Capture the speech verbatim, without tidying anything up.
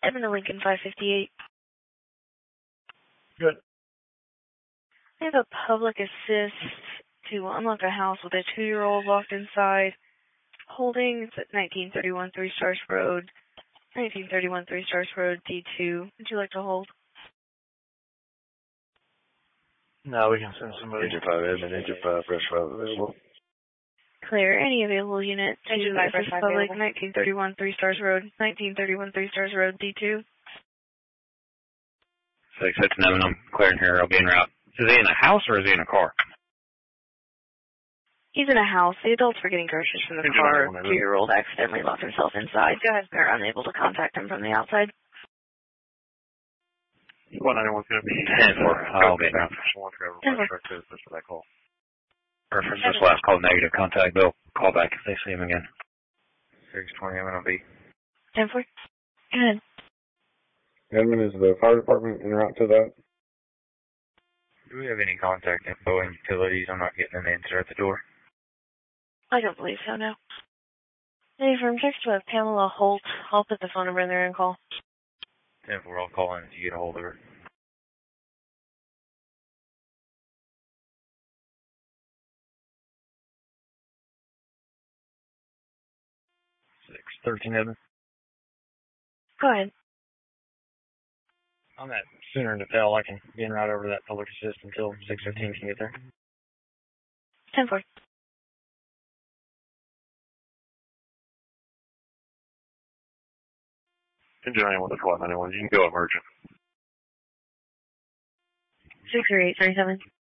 Evan to Lincoln five fifty-eight. Good. I have a public assist to unlock a house with a two-year-old locked inside. Holding, it's at nineteen thirty-one Three Stars Road. nineteen thirty-one Three Stars Road, D two. Would you like to hold? No, we can send somebody. Engine five Edmund, Engine five, Fresh five available. Clear. Any available unit to Engine five, Fresh assist five public, available. nineteen thirty-one Three Stars Road. nineteen thirty-one Three Stars Road, D two. six six seven, I'm clearing here. I'll be en route. Is he in a house or is he in a car? He's in a house. The adults were getting groceries from the car. Two-year-old accidentally locked himself inside. Go ahead. They're unable to contact him from the outside. one ninety-one's going to be ten four. I'll be around. ten four. For that call. Reference this last call negative. Contact Bill. Call back if they see him again. six twenty, I'm going to be. ten four. Go ahead. Edmund, is the fire department en route to that? Do we have any contact info in utilities? I'm not getting an answer at the door. I don't believe so, no. Hey, from text to Pamela Holt. I'll put the phone number in there and call. ten four, I'll call in if you get a hold of her. six thirteen, Evan. Go ahead. I'm at sooner to tell. I can be en route over to that public assist until six fifteen can get there. ten four. Engine ninety-one to twelve ninety-one. You can go emergent. six three eight three seven.